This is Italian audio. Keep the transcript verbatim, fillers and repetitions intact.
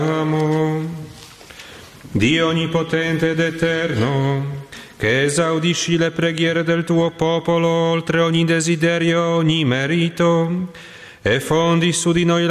Dio onnipotente ed eterno, che esaudisci le preghiere del tuo popolo oltre ogni desiderio, ogni merito, e fondi su di noi